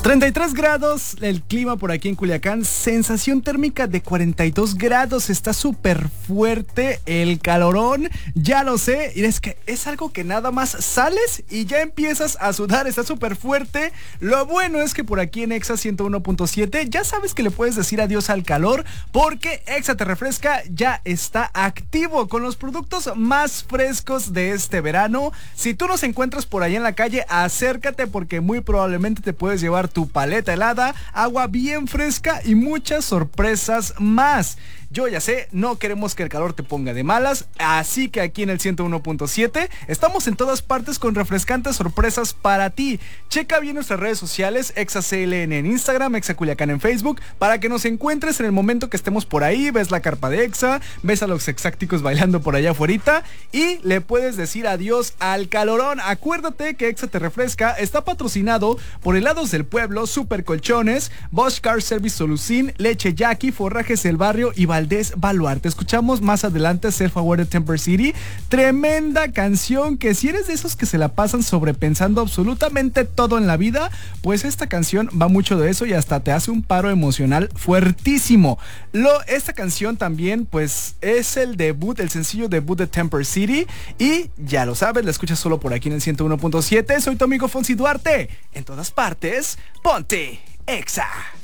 33 grados el clima por aquí en Culiacán, sensación térmica de 42 grados, está súper fuerte el calorón, ya lo sé, y es que es algo que nada más sales y ya empiezas a sudar, está súper fuerte. Lo bueno es que por aquí en Exa 101.7 ya sabes que le puedes decir adiós al calor porque Exa te refresca ya está activo con los productos más frescos de este verano. Si tú nos encuentras por ahí en la calle, acércate porque muy probablemente te puedes llevar tu paleta helada, agua bien fresca y muchas sorpresas más. Yo ya sé, no queremos que el calor te ponga de malas, así que aquí en el 101.7 estamos en todas partes con refrescantes sorpresas para ti. Checa bien nuestras redes sociales, ExaCLN en Instagram, Exa Culiacán en Facebook, para que nos encuentres en el momento que estemos por ahí, ves la carpa de Exa, ves a los exácticos bailando por allá afuera y le puedes decir adiós al calorón. Acuérdate que Exa te refresca está patrocinado por Helados del Pueblo, Super Colchones, Bosch Car Service Solucín, Leche Jackie, Forrajes El Barrio y Valdés Baluarte. Escuchamos más adelante Self Aware de Temper City, tremenda canción que si eres de esos que se la pasan sobrepensando absolutamente todo en la vida, pues esta canción va mucho de eso y hasta te hace un paro emocional fuertísimo. Esta canción también pues es el sencillo debut de Temper City y ya lo sabes, la escuchas solo por aquí en el 101.7. Soy tu amigo Fonsi Duarte, en todas partes, ponte Exa.